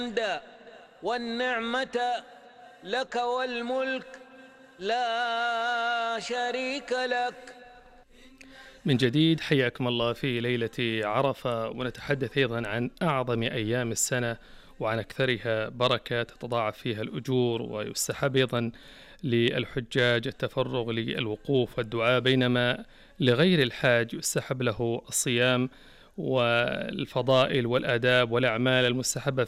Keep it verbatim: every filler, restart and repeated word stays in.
الحمد والنعمة لك والملك لا شريك لك. من جديد حياكم الله في ليلة عرفة، ونتحدث أيضا عن أعظم أيام السنة وعن أكثرها بركة تتضاعف فيها الأجور، ويستحب أيضا للحجاج التفرغ للوقوف والدعاء، بينما لغير الحاج يستحب له الصيام والفضائل والآداب والأعمال المستحبة